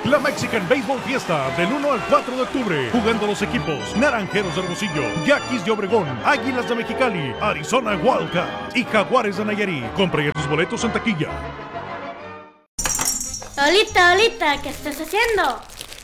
La Mexican Baseball Fiesta del 1 al 4 de octubre. Jugando los equipos Naranjeros de Hermosillo, Yaquis de Obregón, Águilas de Mexicali, Arizona Wildcats y Jaguares de Nayarit. Compra ya tus boletos en taquilla. Olita, ¿qué estás haciendo?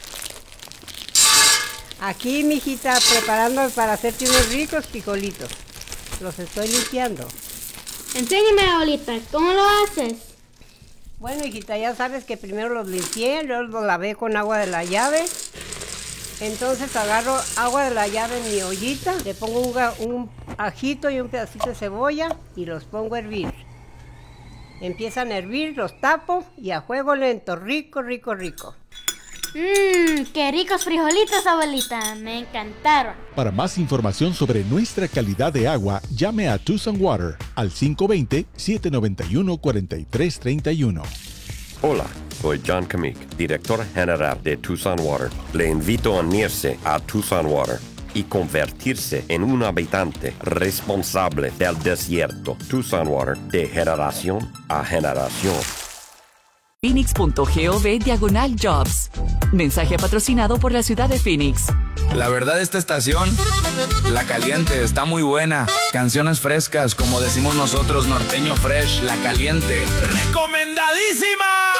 Aquí, mijita, preparando para hacerte unos ricos frijolitos. Los estoy limpiando. Enséñame, Olita, ¿cómo lo haces? Bueno, hijita, ya sabes que primero los limpié, luego los lavé con agua de la llave. Entonces agarro agua de la llave en mi ollita, le pongo un ajito y un pedacito de cebolla y los pongo a hervir. Empiezan a hervir, los tapo y a fuego lento, rico. Qué ricos frijolitos, abuelita, me encantaron. Para más información sobre nuestra calidad de agua, llame a Tucson Water al 520-791-4331. Hola, soy John Kamik, director general de Tucson Water. Le invito a unirse a Tucson Water y convertirse en un habitante responsable del desierto. Tucson Water, de generación a generación. Phoenix.gov/jobs. Mensaje patrocinado por la ciudad de Phoenix. La verdad, esta estación, La Caliente, está muy buena. Canciones frescas, como decimos nosotros, norteño fresh, La Caliente. ¡Recomendadísima!